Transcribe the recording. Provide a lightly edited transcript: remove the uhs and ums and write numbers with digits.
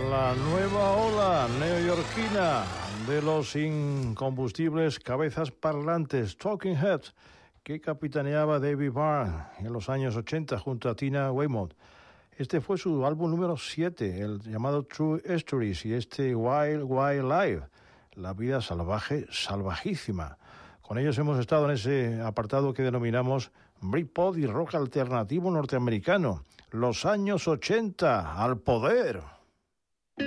La nueva ola neoyorquina de los incombustibles cabezas parlantes, Talking Heads, que capitaneaba David Byrne en los años 80 junto a Tina Weymouth. Este fue su álbum número 7, el llamado True Stories, y este Wild Wild Life, la vida salvaje, salvajísima. Con ellos hemos estado en ese apartado que denominamos Britpop y rock alternativo norteamericano. Los años 80, al poder.